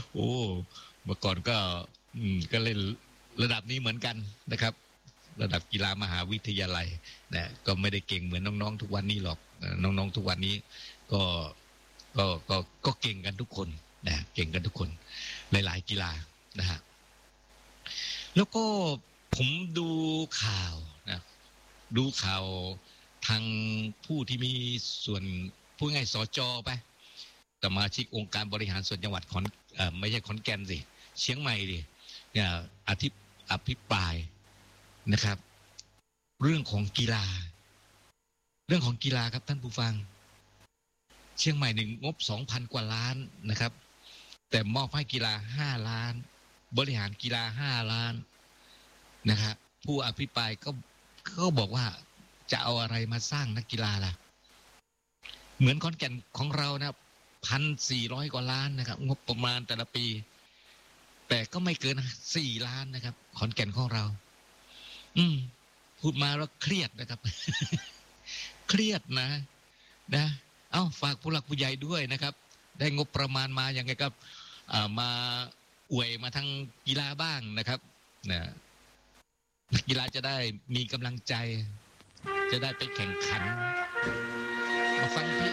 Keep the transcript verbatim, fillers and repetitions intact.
โอ้เมื่อก่อนก็อืมก็เล่นระดับนี้เหมือนกันนะครับระดับกีฬามหาวิทยาลัยนะก็ไม่ได้เก่งเหมือนน้องๆทุกวันนี้หรอกน้องๆทุกวันนี้ก็ก็ก็ก็เก่งกันทุกคนนะเก่งกันทุกคนหลายๆกีฬานะฮะแล้วก็ผมดูข่าวนะดูข่าวทางผู้ที่มีส่วนผู้ง่ายสจไปสมาชิกองค์การบริหารส่วนจังหวัดขอนเอ่อไม่ใช่ขอนแก่นสิเชียงใหม่ดิเนี่ยอธิอภิปรายนะครับเรื่องของกีฬาเรื่องของกีฬาครับท่านผู้ฟังเชียงใหม่หนึ่งงบ สองพัน กว่าล้านนะครับแต่มอบให้กีฬาห้าล้านบริหารกีฬาห้าล้านนะครับผู้อภิปรายก็ก็บอกว่าจะเอาอะไรมาสร้างนักกีฬาล่ะเหมือนขอนแก่นของเรานะ หนึ่งพันสี่ร้อย กว่าล้านนะครับงบประมาณแต่ละปีแต่ก็ไม่เกินสี่ล้านนะครับขอนแก่นของเราอืมพูดมาแล้วเครียดนะครับ เครียดนะนะเอ้าฝากผู้หลักผู้ใหญ่ด้วยนะครับได้งบประมาณมาอย่างไงก็มาอวยมาทางกีฬาบ้างนะครับนะนักกีฬาจะได้มีกำลังใจจะได้ไปแข่งขันมาฟังเพลง